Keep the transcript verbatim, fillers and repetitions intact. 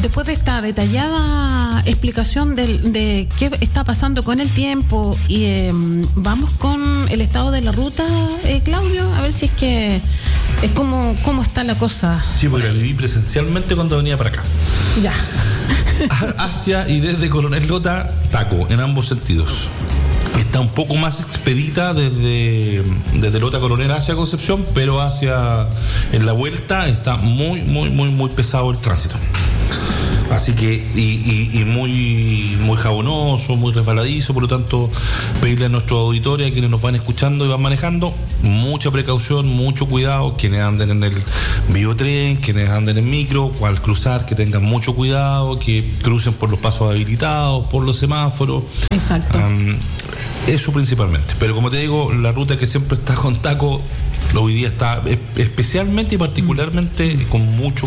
después de esta detallada explicación de, de qué está pasando con el tiempo, y eh, vamos con el estado de la ruta, eh, Claudio, a ver si es que es como cómo está la cosa. Sí, porque la viví presencialmente cuando venía para acá. Ya. Hacia y desde Coronel Lota, taco, en ambos sentidos. Está un poco más expedita desde, desde Lota Coronel hacia Concepción, pero hacia en la vuelta está muy, muy, muy, muy pesado el tránsito. Así que, y, y, y muy, muy jabonoso, muy resbaladizo, por lo tanto, pedirle a nuestros auditores, a quienes nos van escuchando y van manejando, mucha precaución, mucho cuidado, quienes anden en el biotren, quienes anden en micro, al cruzar, que tengan mucho cuidado, que crucen por los pasos habilitados, por los semáforos. Exacto. Um, eso principalmente. Pero como te digo, la ruta que siempre está con taco, hoy día está especialmente y particularmente con mucho